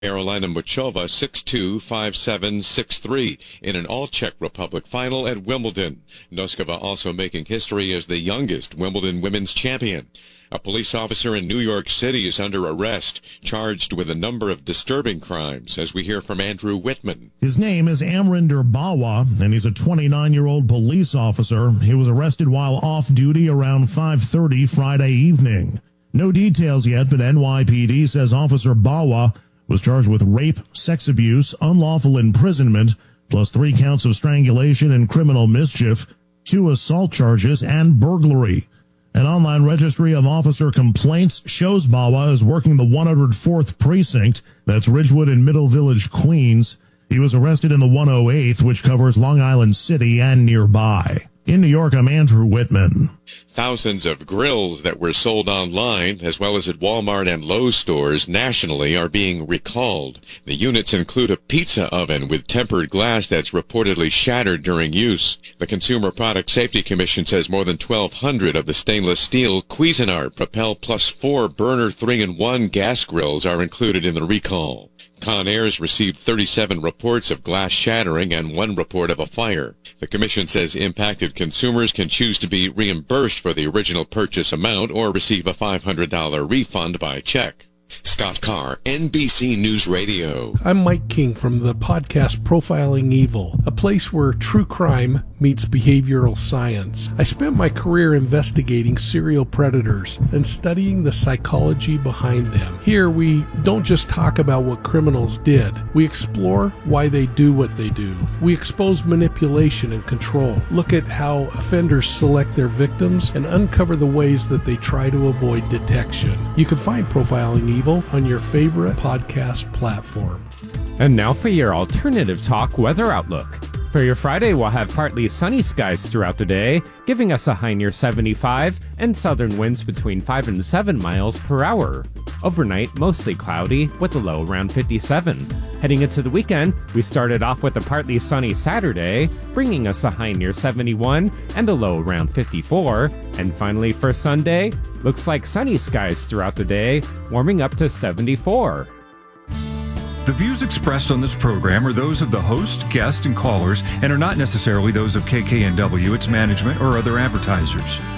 Carolina Muchova 6-2, 5-7, 6-3 in an all-Czech Republic final at Wimbledon. Noskova also making history as the youngest Wimbledon women's champion. A police officer in New York City is under arrest, charged with a number of disturbing crimes, as we hear from Andrew Whitman. His name is Amrinder Bawa, and he's a 29-year-old police officer. He was arrested while off duty around 5:30 Friday evening. No details yet, but NYPD says Officer Bawa was charged with rape, sex abuse, unlawful imprisonment, plus 3 counts of strangulation and criminal mischief, 2 assault charges, and burglary. An online registry of officer complaints shows Bawa is working the 104th precinct, that's Ridgewood and Middle Village, Queens. He was arrested in the 108th, which covers Long Island City and nearby. In New York, I'm Andrew Whitman. Thousands of grills that were sold online, as well as at Walmart and Lowe's stores nationally, are being recalled. The units include a pizza oven with tempered glass that's reportedly shattered during use. The Consumer Product Safety Commission says more than 1,200 of the stainless steel Cuisinart Propel Plus 4 burner 3-in-1 gas grills are included in the recall. Con Air's received 37 reports of glass shattering and 1 report of a fire. The commission says impacted consumers can choose to be reimbursed for the original purchase amount or receive a $500 refund by check. Scott Carr, NBC News Radio. I'm Mike King from the podcast Profiling Evil, a place where true crime meets behavioral science. I spent my career investigating serial predators and studying the psychology behind them. Here, we don't just talk about what criminals did. We explore why they do what they do. We expose manipulation and control, look at how offenders select their victims, and uncover the ways that they try to avoid detection. You can find Profiling Evil on your favorite podcast platform. And now for your alternative talk weather outlook. For your Friday, we'll have partly sunny skies throughout the day, giving us a high near 75 and southern winds between 5 and 7 miles per hour. Overnight, mostly cloudy with a low around 57. Heading into the weekend, we started off with a partly sunny Saturday, bringing us a high near 71 and a low around 54. And finally for Sunday, looks like sunny skies throughout the day, warming up to 74. The views expressed on this program are those of the host, guest, and callers, and are not necessarily those of KKNW, its management, or other advertisers.